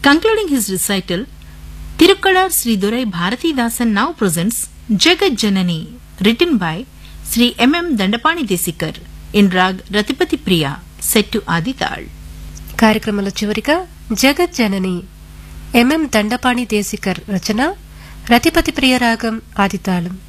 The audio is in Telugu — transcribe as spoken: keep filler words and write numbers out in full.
Concluding his recital, Tirukkalar Sri Durai Bharathidasan now presents Jagat Janani, written by Sri M M Dandapani Desikar in rag Ratipati Priya, set to Adital. కార్యక్రమంలో చివరిగా జగత్ జనని ఎంఎం దండపాణి దేశికర్ రచన రతిపతి ప్రియ రాగం ఆదితాళం.